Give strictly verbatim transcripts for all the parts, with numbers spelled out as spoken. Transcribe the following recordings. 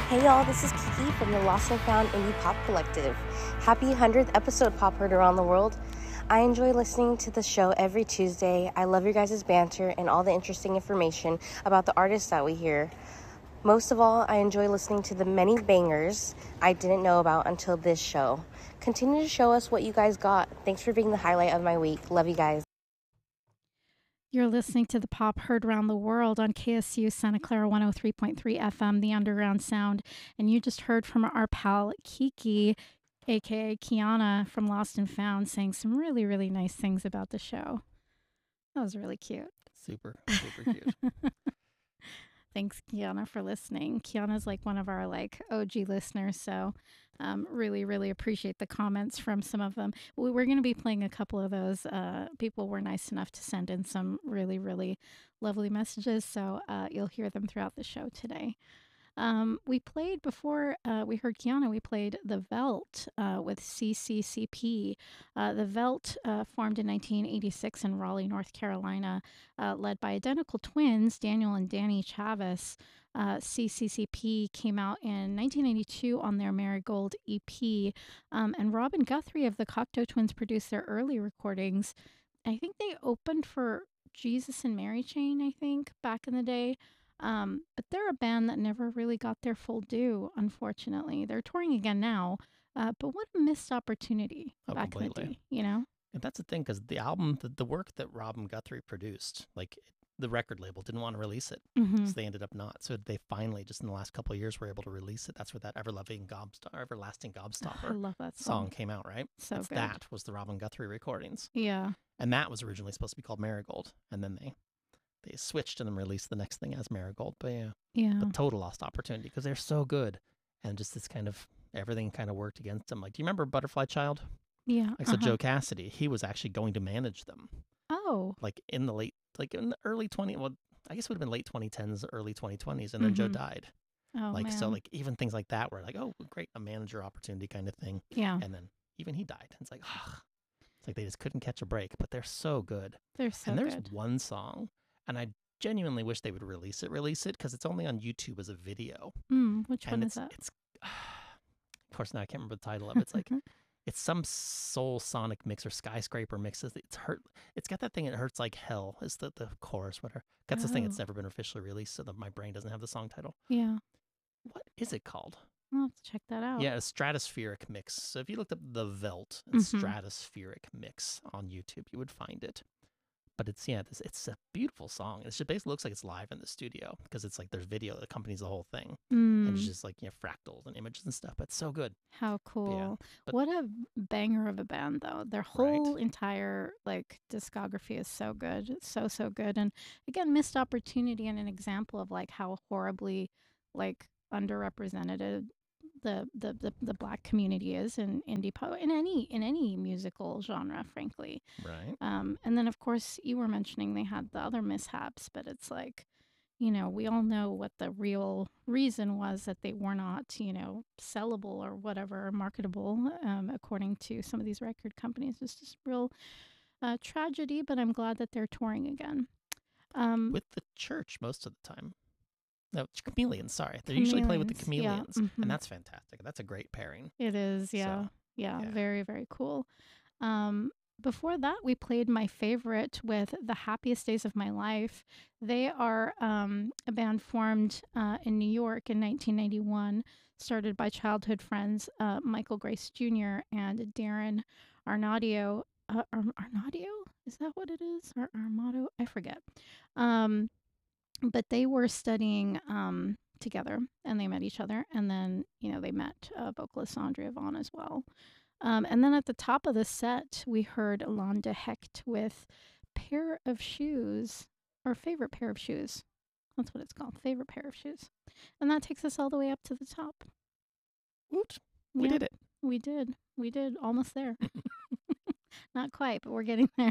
Hey y'all, this is Kiki from the Lost and Found Indie Pop Collective. Happy one hundredth episode, Pop Heard Around the World. I enjoy listening to the show every Tuesday. I love your guys' banter and all the interesting information about the artists that we hear. Most of all, I enjoy listening to the many bangers I didn't know about until this show. Continue to show us what you guys got. Thanks for being the highlight of my week. Love you guys. You're listening to the Pop Heard Around the World on K S U Santa Clara one oh three point three F M, the Underground Sound. And you just heard from our pal Kiki, a k a. Kiana from Lost and Found, saying some really, really nice things about the show. That was really cute. Super, super cute. Thanks, Kiana, for listening. Kiana's like one of our like O G listeners, so um, really, really appreciate the comments from some of them. We, we're going to be playing a couple of those. Uh, people were nice enough to send in some really, really lovely messages, so uh, you'll hear them throughout the show today. Um, we played before uh, we heard Kiana, we played The Veldt uh, with C C C P. Uh, the Veldt uh, formed in nineteen eighty-six in Raleigh, North Carolina, uh, led by identical twins, Daniel and Danny Chavis. Uh, C C C P came out in nineteen eighty-two on their Marigold E P, um, and Robin Guthrie of the Cocteau Twins produced their early recordings. I think they opened for Jesus and Mary Chain, I think, back in the day. Um, but they're a band that never really got their full due, unfortunately. They're touring again now, uh, but what a missed opportunity Oh, back completely. in the day, you know? And that's the thing, because the album, the, the work that Robin Guthrie produced, like the record label didn't want to release it, Mm-hmm. so they ended up not. So they finally, just in the last couple of years, were able to release it. That's where that Ever-Loving Gobstopper, Everlasting Oh, I Gobstopper love that song song. came out, right? So It's good. that was the Robin Guthrie recordings, Yeah. and that was originally supposed to be called Marigold, and then they they switched and then released the next thing as Marigold. But yeah, Yeah. but total lost opportunity because they're so good, and just this kind of everything kind of worked against them. Like, do you remember Butterfly Child? Yeah. Like, so uh-huh. Joe Cassidy, he was actually going to manage them, Oh. like in the late, like in the early twenty, well, I guess it would have been late twenty tens, early twenty twenties, and then Joe Mhm. died. Oh, Like, man. so like even things like that were like, oh, great, a manager opportunity kind of thing. Yeah. And then even he died. It's like, ugh. It's like they just couldn't catch a break, but they're so good. They're so And there's good. one song, and I genuinely wish they would release it, release it, because it's only on YouTube as a video. Mm, which And one it's, is that? it's, of course, now I can't remember the title of it. It's like, it's some soul sonic mix or skyscraper mixes. It's hurt. It's got that thing. It hurts like hell. Is the the chorus? Whatever. That's the thing. It's Oh. never been officially released, so that my brain doesn't have the song title. Yeah. What is it called? I'll have to check that out. Yeah, a stratospheric mix. So if you looked up the Veldt and Mhm. stratospheric mix on YouTube, you would find it. But it's yeah, this, it's a beautiful song. It just basically looks like it's live in the studio because it's like there's video that accompanies the whole thing, and it's Mm, just like, you know, fractals and images and stuff. But it's so good. how cool. but- What a banger of a band, though. Their whole entire, like, discography is so good. It's so, so good. And, again, missed opportunity and an example of, like, how horribly, like, underrepresented the the, the, the black community is in indie pop, in any, in any musical genre, frankly. Right. Um, and then, of course, you were mentioning they had the other mishaps, but it's like, you know, we all know what the real reason was, that they were not, you know, sellable or whatever, marketable, um, according to some of these record companies. It's just real uh, tragedy, but I'm glad that they're touring again. Um, With the church most of the time. No, Chameleons, sorry. They usually play with the Chameleons, Chameleons, yeah, mhm. and that's fantastic. That's a great pairing. It is, yeah. So, yeah. yeah. Very, very cool. Um, before that, we played my favorite with The Happiest Days of My Life. They are um, a band formed uh, in New York in nineteen ninety-one, started by childhood friends uh, Michael Grace Junior and Darren Arnadio. Uh, Ar- Arnadio? Is that what it is? Or Armato? I forget. Um, but they were studying um, together, and they met each other, and then, you know, they met uh, vocalist Andrea Vaughan as well. Um, and then at the top of the set, we heard Alonda Hecht with Pair of Shoes, or Favorite Pair of Shoes. That's what it's called, Favorite Pair of Shoes. And that takes us all the way up to the top. Woot. We Yeah, did it. We did. We did. Almost there. Not quite, but we're getting there.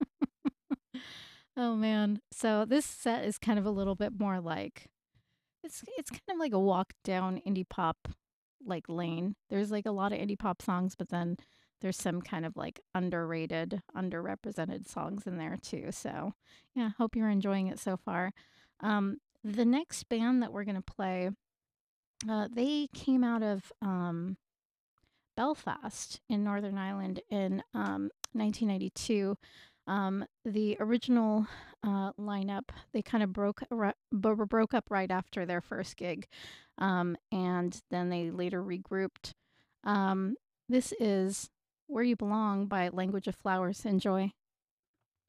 Oh, man. So this set is kind of a little bit more like, it's it's kind of like a walk down indie pop like lane. There's like a lot of indie pop songs, but then there's some kind of like underrated, underrepresented songs in there too. So yeah, hope you're enjoying it so far. Um, the next band that we're gonna play Uh, they came out of um, Belfast in Northern Ireland in um, nineteen ninety-two. Um, the original uh, lineup, they kind of broke ri- b- broke up right after their first gig, um, and then they later regrouped. Um, this is "Where You Belong" by Language of Flowers. Enjoy.